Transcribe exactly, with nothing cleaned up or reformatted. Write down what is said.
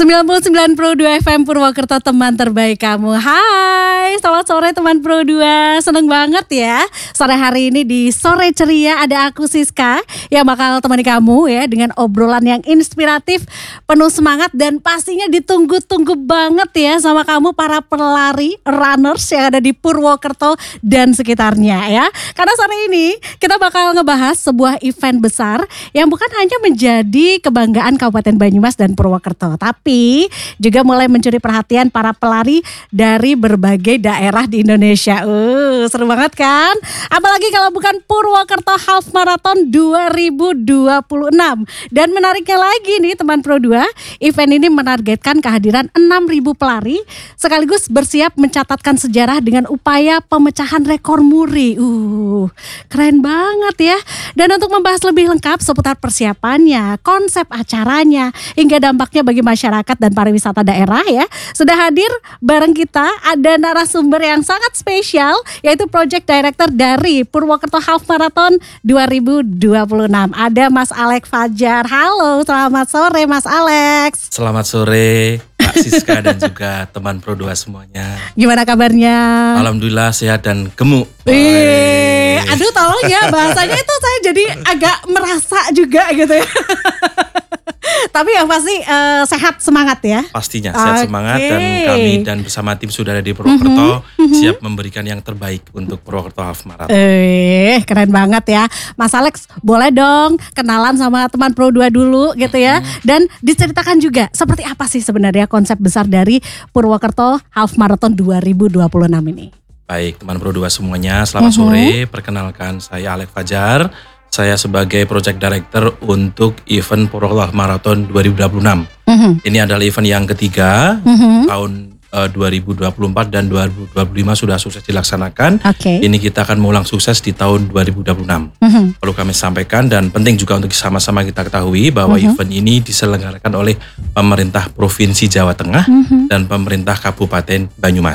sembilan puluh sembilan koma dua F M Purwokerto, teman terbaik kamu. Hai, selamat sore teman Pro dua. Seneng banget ya sore hari ini di Sore Ceria ada aku Siska yang bakal temani kamu ya dengan obrolan yang inspiratif, penuh semangat dan pastinya ditunggu-tunggu banget ya sama kamu para pelari runners yang ada di Purwokerto dan sekitarnya ya. Karena sore ini kita bakal ngebahas sebuah event besar yang bukan hanya menjadi kebanggaan Kabupaten Banyumas dan Purwokerto, tapi juga mulai mencuri perhatian para pelari dari berbagai daerah di Indonesia. Uh, seru banget kan? Apalagi kalau bukan Purwokerto Half Marathon dua ribu dua puluh enam. Dan menariknya lagi nih teman Pro dua, event ini menargetkan kehadiran enam ribu pelari sekaligus bersiap mencatatkan sejarah dengan upaya pemecahan rekor muri. Uh, keren banget ya. Dan untuk membahas lebih lengkap seputar persiapannya, konsep acaranya, hingga dampaknya bagi masyarakat dan pariwisata daerah ya, sudah hadir bareng kita ada narasumber yang sangat spesial, yaitu Project Director dari Purwokerto Half Marathon dua ribu dua puluh enam. Ada Mas Alex Fajar. Halo, selamat sore Mas Alex. Selamat sore Kak Siska dan juga teman Pro dua semuanya. Gimana kabarnya? Alhamdulillah sehat dan gemuk. Wih, aduh tolong ya bahasanya itu saya jadi agak merasa juga gitu ya. Tapi yang pasti uh, sehat semangat ya. Pastinya sehat okay. semangat dan kami dan bersama tim sudah ada di Purwokerto mm-hmm. siap memberikan yang terbaik untuk Purwokerto Half Marathon. Eh, keren banget ya. Mas Alex, boleh dong kenalan sama teman Pro dua dulu gitu ya. Mm-hmm. Dan diceritakan juga seperti apa sih sebenarnya konsep besar dari Purwokerto Half Marathon dua ribu dua puluh enam ini. Baik, teman Pro dua semuanya, selamat mm-hmm. sore. Perkenalkan saya Alex Fajar. Saya sebagai Project Director untuk event Purwokerto Marathon dua ribu dua puluh enam. Mm-hmm. Ini adalah event yang ketiga mm-hmm. tahun uh, dua ribu dua puluh empat dan dua ribu dua puluh lima sudah sukses dilaksanakan. Okay. Ini kita akan mengulang sukses di tahun dua ribu dua puluh enam. Mm-hmm. Perlu kami sampaikan dan penting juga untuk sama-sama kita ketahui bahwa mm-hmm. event ini diselenggarakan oleh pemerintah Provinsi Jawa Tengah mm-hmm. dan pemerintah Kabupaten Banyumas.